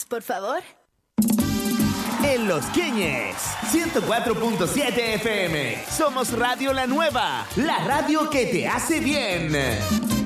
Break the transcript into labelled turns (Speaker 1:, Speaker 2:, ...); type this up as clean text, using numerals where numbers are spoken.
Speaker 1: por favor.
Speaker 2: En Los Queñes, 104.7 FM. Somos Radio La Nueva, la radio que te hace bien.